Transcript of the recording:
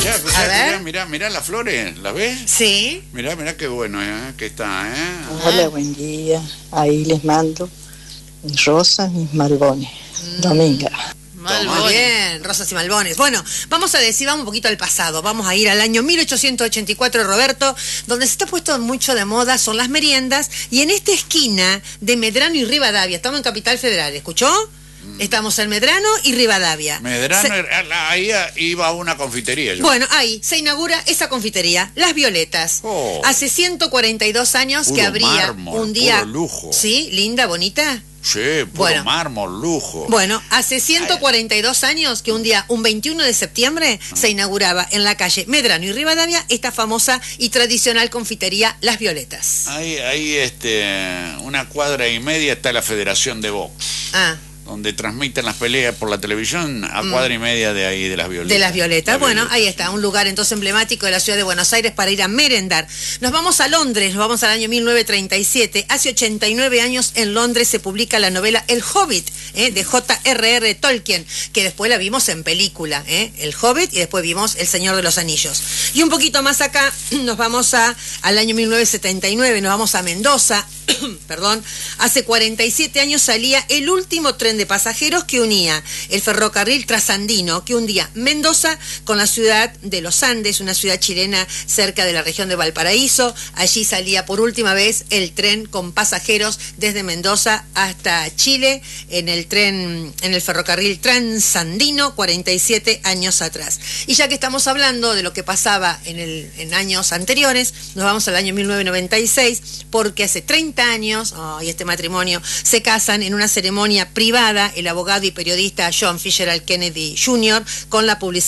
A ver. Mirá las flores, ¿las ves? Sí. Mirá qué bueno que está, Hola, buen día. Ahí les mando mis rosas, mis malbones. Dominga. Muy bien, rosas y malbones. Bueno, vamos un poquito al pasado. Vamos a ir al año 1884, Roberto, donde se está puesto mucho de moda, son las meriendas. Y en esta esquina de Medrano y Rivadavia, estamos en Capital Federal, ¿escuchó? Estamos en Medrano y Rivadavia. Ahí iba una confitería. Bueno, ahí se inaugura esa confitería, Las Violetas. Hace 142 años puro que abría mármol, un día. Puro lujo. Sí, linda, bonita. Sí, puro mármol, lujo. Bueno, hace 142 años que un día, un 21 de septiembre, se inauguraba en la calle Medrano y Rivadavia esta famosa y tradicional confitería Las Violetas. Ahí, una cuadra y media está la Federación de Box. Donde transmiten las peleas por la televisión, a cuadra y media de ahí, de Las Violetas. De Las Violetas, bueno, ahí está, un lugar entonces emblemático de la ciudad de Buenos Aires para ir a merendar. Nos vamos a Londres, nos vamos al año 1937. Hace 89 años en Londres se publica la novela El Hobbit, de J.R.R. Tolkien, que después la vimos en película, El Hobbit, y después vimos El Señor de los Anillos. Y un poquito más acá, nos vamos al año 1979, nos vamos a Mendoza. Perdón, hace 47 años salía el último tren de pasajeros que unía el ferrocarril trasandino que hundía Mendoza con la ciudad de Los Andes, una ciudad chilena cerca de la región de Valparaíso. Allí salía por última vez el tren con pasajeros desde Mendoza hasta Chile en el ferrocarril transandino 47 años atrás. Y ya que estamos hablando de lo que pasaba en años anteriores, nos vamos al año 1996 porque hace 30 años, y este matrimonio, se casan en una ceremonia privada el abogado y periodista John Fitzgerald Kennedy Jr. con la publicidad